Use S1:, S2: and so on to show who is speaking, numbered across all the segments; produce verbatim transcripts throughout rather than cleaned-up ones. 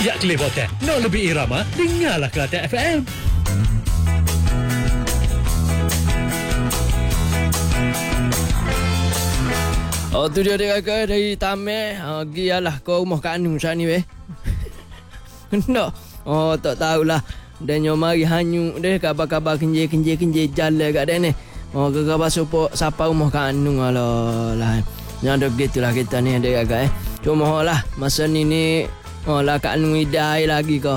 S1: Ya Kelibotan, no lebih irama, dengarlah Kelate F M.
S2: Oh tu dia dia kakak dari Tamil. Ha, gialah kau rumah Kak Anu sana ni weh. Kena. Oh tak tahulah. Dan nyo mari hanyut deh kabar-kabar kenje-kenje-kenje jalan kat dia ni. Oh kabar support siapa rumah Kak Anu alah lah. Yang ada gitulah kita ni dia kakak eh. Cuma lah masa ni ni oh lah Kak Anu idai lagi kau.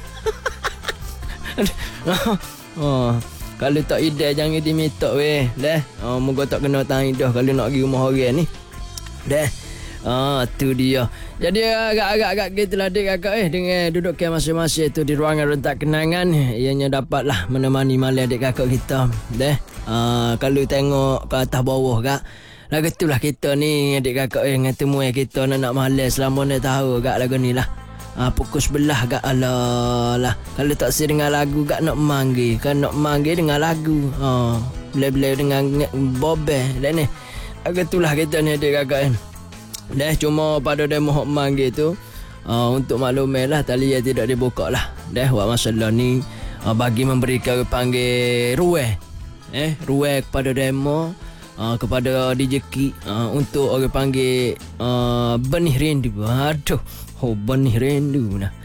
S2: Oh kalau tak idai jangan dimitok weh. Leh. Oh moga tak kena tang idah kalau nak pergi rumah orang ni. Deh. Ah tu dia. Jadi agak-agak gitulah dik kakak eh dengan duduk ke masing-masing tu di ruangan rentak kenangan ianya dapatlah menemani malam dik kakak kita. Deh. Ah kalau tengok ke atas bawah kak. Lah gitulah kita ni adik kakak eh dengan temu kita nak nak malam selama ni tahu kak lagu ni lah. Ah pukul sebelah kak alah lah. Kalau tak si dengar lagu kak nak manggil, kan nak manggil dengan lagu. Ah boleh-boleh dengan bobe dan ni. Gitulah kita ni adik kakak eh. Dah cuma pada demo hok manggil tu uh, untuk makluman lah tali yang tidak dibuka lah. Dah buat masalah ni uh, bagi memberikan panggil ruang eh ruang kepada demo uh, kepada D J Ki uh, untuk orang panggil uh, benih rindu. Aduh, oh benih rindu nah.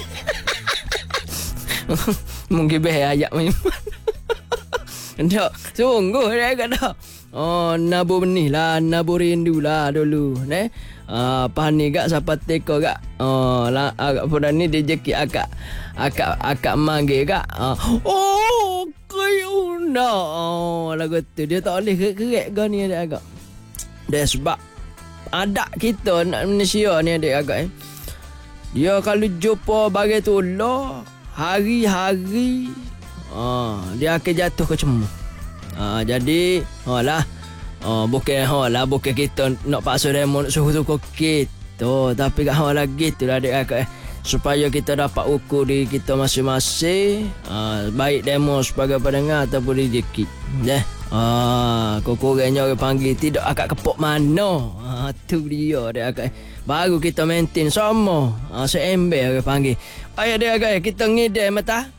S2: Mungkin beh ayat memang. Ndak, sungguh dia kata. Oh, nabur benih lah, nabur rindu lah dulu. Ne? Ah, apa ni gak siapa teko gak? Oh, lah agak pada ni D J Ki akak akak akak manggil gak. Ah, oh, kayu nak. Oh, lagu tu dia tak boleh kerek gak ni ada agak. Dia sebab adat kita nak Malaysia ni ada agak eh. Dia kalau jumpa bagai tu lah hari-hari ah, dia akan jatuh ke cemur. Ah, jadi ha lah. Oh, bukan ha lah bukan kita nak paksa demo nak suruh suruh kita, tapi kat ha lagi tu lah adik kakak eh. Supaya kita dapat ukur diri kita masing-masing, ah, baik demo sebagai pendengar ataupun D J Ki. Dah. Ah, kurang-kurangnya orang panggil tidak akak kepok mana. Ah, tu dia adik kakak eh. Baru kita maintain sama. Ah, seember orang panggil. Ayah dia kakak eh, kita ngidam mata.